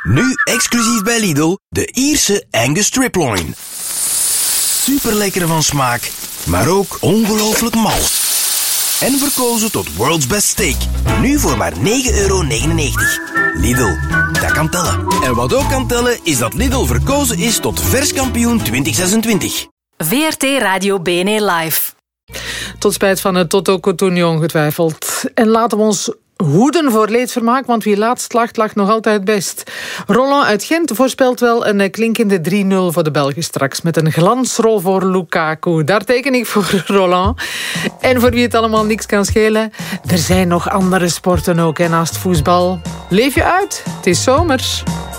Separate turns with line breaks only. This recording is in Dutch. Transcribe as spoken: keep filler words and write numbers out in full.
Nu exclusief bij Lidl, de Ierse Angus Striploin. Super lekker van smaak, maar ook ongelooflijk mals. En verkozen tot World's Best Steak. Nu voor maar negen euro negenennegentig. Lidl, dat kan tellen. En wat ook kan tellen, is dat Lidl verkozen is tot verskampioen twintig zesentwintig.
V R T Radio B N E Live.
Tot spijt van het Toto Cotugno ongetwijfeld. En laten we ons hoeden voor leedvermaak, want wie laatst lacht, lacht nog altijd best. Roland uit Gent voorspelt wel een klinkende drie nul voor de Belgen straks, met een glansrol voor Lukaku. Daar teken ik voor, Roland. En voor wie het allemaal niks kan schelen, er zijn nog andere sporten ook, hè, naast voetbal. Leef je uit, het is zomers.